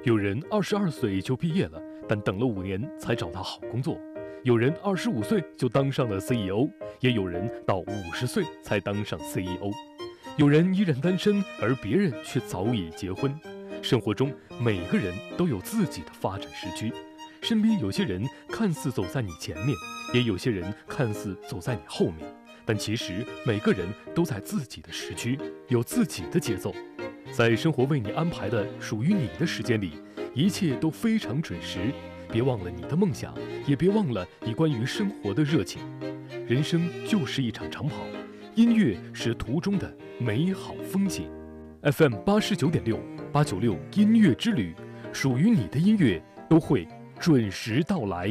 有人22岁就毕业了，但等了5年才找到好工作；有人25岁就当上了 CEO， 也有人到50岁才当上 CEO。有人依然单身，而别人却早已结婚。生活中每个人都有自己的发展时区，身边有些人看似走在你前面，也有些人看似走在你后面，但其实每个人都在自己的时区，有自己的节奏。在生活为你安排的属于你的时间里，一切都非常准时。别忘了你的梦想，也别忘了你关于生活的热情。人生就是一场长跑，音乐是途中的美好风景。FM 89.6 896音乐之旅，属于你的音乐都会准时到来。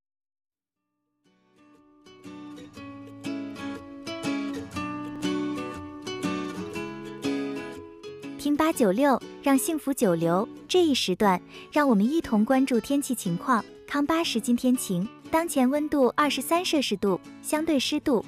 听896，让幸福久留。这一时段，让我们一同关注天气情况。康巴时今天晴，当前温度23摄氏度，相对湿度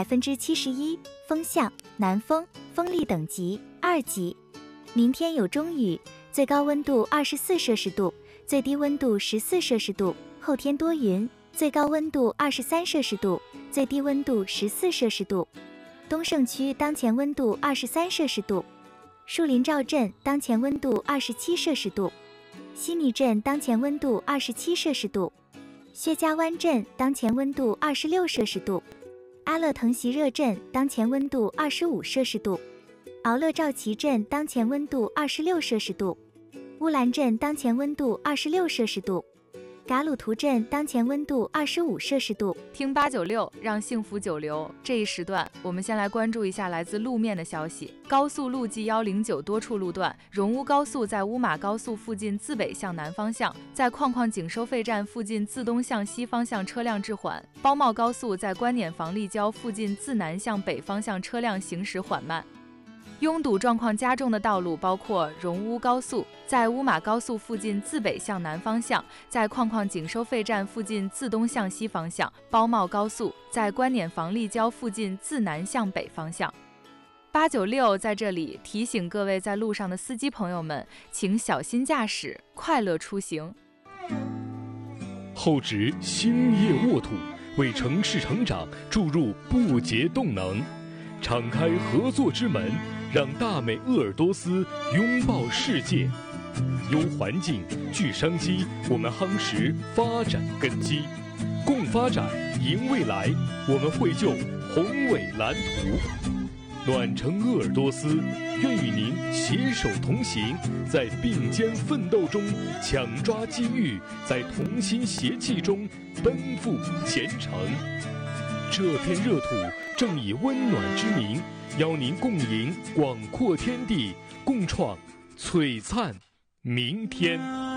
71%，风向南风，风力等级2级。明天有中雨，最高温度24摄氏度，最低温度14摄氏度。后天多云，最高温度23摄氏度，最低温度14摄氏度。东胜区当前温度23摄氏度。树林赵镇当前温度27摄氏度，西尼镇当前温度27摄氏度，薛家湾镇当前温度26摄氏度，阿勒腾席热镇当前温度25摄氏度，敖勒赵旗镇当前温度26摄氏度，乌兰镇当前温度26摄氏度，嘎鲁图镇当前温度25摄氏度。 听896，让幸福久留。这一时段，我们先来关注一下来自路面的消息。高速路 G109多处路段，荣乌高速在乌马高速附近自北向南方向，在矿矿井收费站附近自东向西方向车辆滞缓；包茂高速在观碾房立交附近自南向北方向车辆行驶缓慢。拥堵状况加重的道路包括荣乌高速在乌马高速附近自北向南方向，在矿矿井收费站附近自东向西方向；包茂高速在观碾房立交附近自南向北方向。896在这里提醒各位在路上的司机朋友们，请小心驾驶，快乐出行。 厚植兴业沃土，为城市成长注入不竭动能，敞开合作之门，让大美鄂尔多斯拥抱世界。优环境，聚商机，我们夯实发展根基，共发展，赢未来。我们绘就宏伟蓝图。暖城鄂尔多斯，愿与您携手同行，在并肩奋斗中抢抓机遇，在同心协气中奔赴前程。这片热土正以温暖之名，邀您共迎广阔天地，共创璀璨明天。